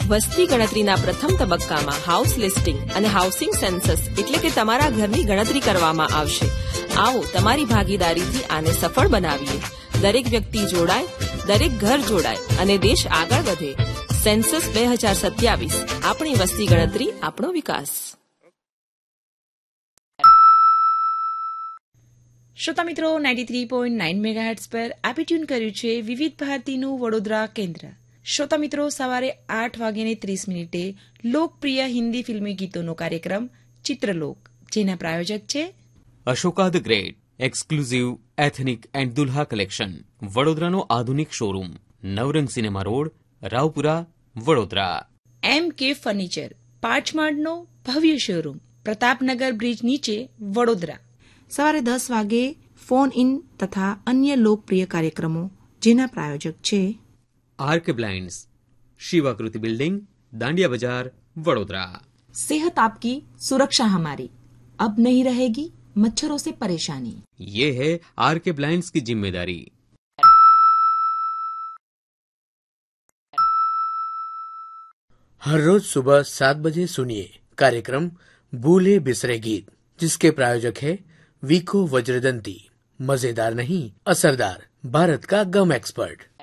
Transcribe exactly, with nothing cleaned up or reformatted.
વસ્તી ગણતરીના પ્રથમ તબક્કામાં હાઉસ લિસ્ટિંગ અને હાઉસિંગ સેન્સસ એટલે કે તમારા ઘરની ગણતરી કરવામાં આવશે. આવો તમારી ભાગીદારીથી આને સફળ બનાવીએ. દરેક વ્યક્તિ જોડાય, દરેક ઘર જોડાય અને દેશ આગળ વધે. સેન્સસ બે હજાર સત્યાવીસ, આપણી વસ્તી ગણતરી, આપણો વિકાસ. શ્રોતા મિત્રો, ninety three point nine megahertz પર આપી ટ્યુન કર્યું છે વિવિધ ભારતીનું વડોદરા કેન્દ્ર. શ્રોતા મિત્રો, સવારે આઠ વાગ્યાને ત્રીસ મિનિટે લોકપ્રિય હિન્દી ફિલ્મી ગીતોનો કાર્યક્રમ ચિત્રલોક, જેના પ્રાયોજક છે Ashoka the great exclusive ethnic and Dulha collection, વડોદરાનો આધુનિક શોરૂમ, નવરંગ સિનેમા રોડ, રાવપુરા, વડોદરા. એમ કે ફર્નિચર, પાંચમાળનો ભવ્ય શોરૂમ, પ્રતાપનગર બ્રિજ નીચે, વડોદરા. સવારે દસ વાગે ફોન ઇન તથા અન્ય લોકપ્રિય કાર્યક્રમો, જેના પ્રાયોજક છે આર્ક બ્લાઇન્ડ્સ, શિવાકૃતિ બિલ્ડિંગ, દાંડિયા બજાર, વડોદરા. सेहत आपकी सुरक्षा हमारी, अब नहीं रहेगी मच्छरों से परेशानी. ये है आर के ब्लाइंड्स की जिम्मेदारी. हर रोज सुबह सात बजे सुनिए कार्यक्रम भूले बिसरे गीत, जिसके प्रायोजक है वीको वज्रदंती. मजेदार नहीं, असरदार, भारत का गम एक्सपर्ट.